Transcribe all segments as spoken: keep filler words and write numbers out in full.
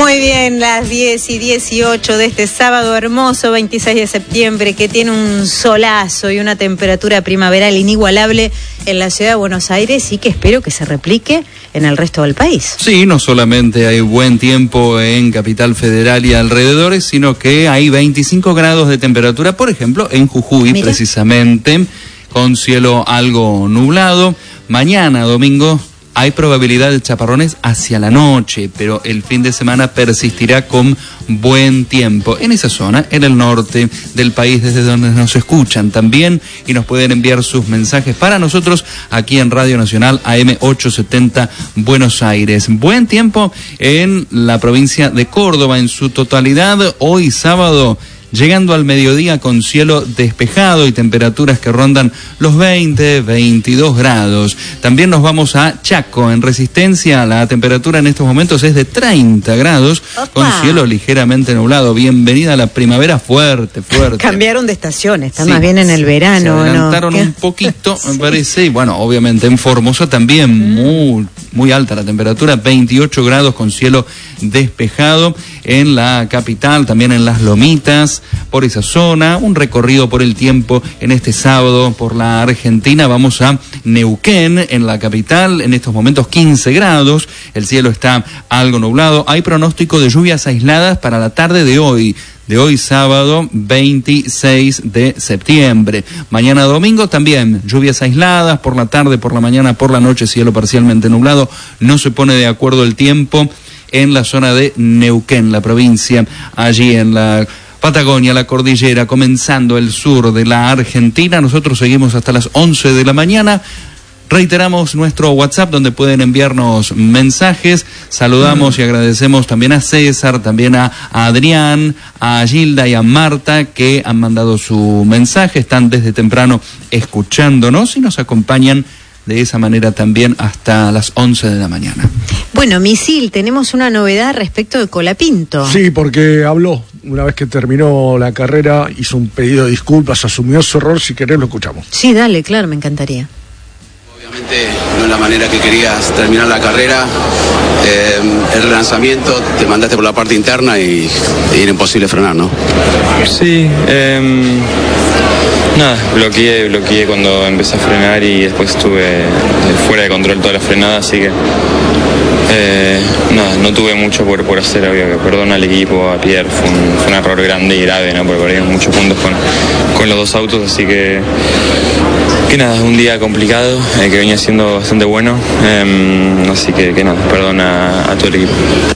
Muy bien, las diez y dieciocho de este sábado hermoso, veintiséis de septiembre, que tiene un solazo y una temperatura primaveral inigualable en la ciudad de Buenos Aires y que espero que se replique en el resto del país. Sí, no solamente hay buen tiempo en Capital Federal y alrededores, sino que hay veinticinco grados de temperatura, por ejemplo, en Jujuy. Mira. Precisamente, con cielo algo nublado. Mañana, domingo, hay probabilidad de chaparrones hacia la noche, pero el fin de semana persistirá con buen tiempo en esa zona, en el norte del país, desde donde nos escuchan también y nos pueden enviar sus mensajes para nosotros aquí en Radio Nacional A M ochocientos setenta Buenos Aires. Buen tiempo en la provincia de Córdoba en su totalidad, hoy sábado, llegando al mediodía con cielo despejado y temperaturas que rondan los veinte, veintidós grados. También nos vamos a Chaco, en Resistencia, la temperatura en estos momentos es de treinta grados, Opa. Con cielo ligeramente nublado. Bienvenida a la primavera fuerte, fuerte. Cambiaron de estaciones, está sí, más bien en el sí, verano. Se adelantaron ¿no? un poquito, sí. me parece, y bueno, obviamente en Formosa también mm. muy, muy alta la temperatura, veintiocho grados con cielo despejado en la capital, también en las Lomitas, por esa zona, un recorrido por el tiempo en este sábado por la Argentina. Vamos a Neuquén, en la capital, en estos momentos quince grados, el cielo está algo nublado, hay pronóstico de lluvias aisladas para la tarde de hoy, de hoy sábado veintiséis de septiembre. Mañana domingo también lluvias aisladas por la tarde, por la mañana, por la noche, cielo parcialmente nublado, no se pone de acuerdo el tiempo en la zona de Neuquén, la provincia, allí en la Patagonia, la cordillera, comenzando el sur de la Argentina. Nosotros seguimos hasta las once de la mañana. Reiteramos nuestro WhatsApp donde pueden enviarnos mensajes. Saludamos mm. y agradecemos también a César, también a, a Adrián, a Gilda y a Marta que han mandado su mensaje. Están desde temprano escuchándonos y nos acompañan de esa manera también hasta las once de la mañana. Bueno, Misil, tenemos una novedad respecto de Colapinto. Sí, porque habló, una vez que terminó la carrera, hizo un pedido de disculpas, asumió su error, si querés lo escuchamos. Sí, dale, claro, me encantaría. Obviamente no es la manera que querías terminar la carrera, eh, el relanzamiento, te mandaste por la parte interna y, y era imposible frenar, ¿no? Sí, eh... Nada, bloqueé, bloqueé cuando empecé a frenar y después estuve fuera de control toda la frenada, así que eh, nada, no tuve mucho por, por hacer, obvio, perdón al equipo, a Pierre, fue un, fue un error grande y grave, ¿no? Porque perdimos muchos puntos con, con los dos autos, así que que nada, un día complicado, eh, que venía siendo bastante bueno, eh, así que, que nada, perdón a, a todo el equipo.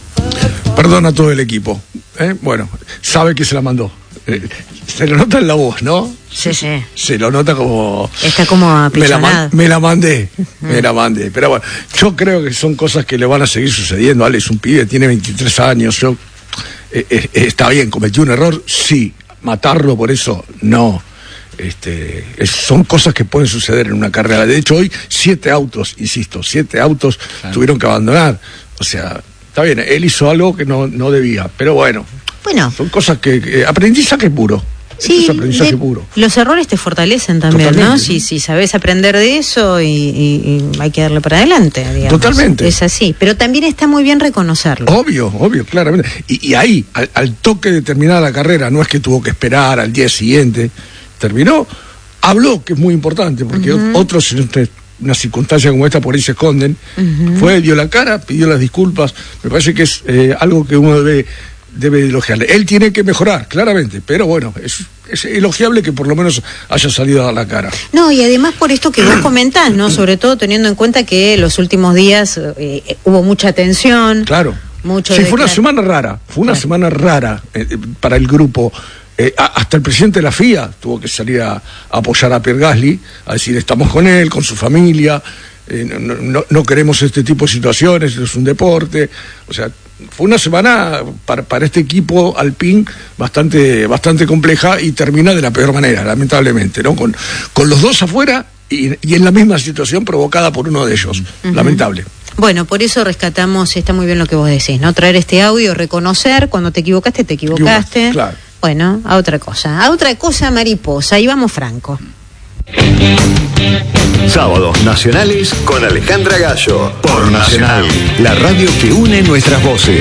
Perdón a todo el equipo, ¿eh? Bueno, sabe que se la mandó. Eh, se lo nota en la voz, ¿no? Sí, sí. Se lo nota como... Está como aprisionado. Me la, man, me la mandé, uh-huh. me la mandé. Pero bueno, yo creo que son cosas que le van a seguir sucediendo. Ale es un pibe, tiene veintitrés años. Yo, eh, eh, está bien, cometió un error, sí. Matarlo por eso, no. Este, es, son cosas que pueden suceder en una carrera. De hecho, hoy siete autos, insisto, siete autos claro. tuvieron que abandonar. O sea, está bien, él hizo algo que no, no debía, pero bueno. Bueno. Son cosas que, que aprendizaje puro. Sí, es aprendizaje de, puro. Los errores te fortalecen también, totalmente, ¿no? Si, si sabes aprender de eso y, y, y hay que darle para adelante, digamos. Totalmente. Es así, pero también está muy bien reconocerlo. Obvio, obvio, claramente. Y, y ahí, al, al toque de terminar la carrera, no es que tuvo que esperar al día siguiente, terminó, habló, que es muy importante, porque uh-huh. otros en una circunstancia como esta por ahí se esconden, uh-huh. fue, dio la cara, pidió las disculpas, me parece que es eh, algo que uno debe... debe elogiarle. Él tiene que mejorar, claramente, pero bueno, es, es elogiable que por lo menos haya salido a dar la cara. No, y además por esto que vos comentás, ¿no? Sobre todo teniendo en cuenta que los últimos días eh, hubo mucha tensión. Claro. Mucho sí, de fue una claro. semana rara, fue una claro. semana rara eh, para el grupo. Eh, a, hasta el presidente de la F I A tuvo que salir a, a apoyar a Pierre Gasly, a decir estamos con él, con su familia, eh, no, no, no queremos este tipo de situaciones, es un deporte, o sea, fue una semana para, para este equipo Alpine bastante, bastante compleja y termina de la peor manera, lamentablemente, ¿no? Con, con los dos afuera y, y en la misma situación provocada por uno de ellos, uh-huh. lamentable. Bueno, por eso rescatamos, está muy bien lo que vos decís, ¿no? Traer este audio, reconocer, cuando te equivocaste, te equivocaste. Claro. Bueno, a otra cosa, a otra cosa mariposa, y vamos Franco. Sábados nacionales con Alejandra Gallo por Nacional, la radio que une nuestras voces.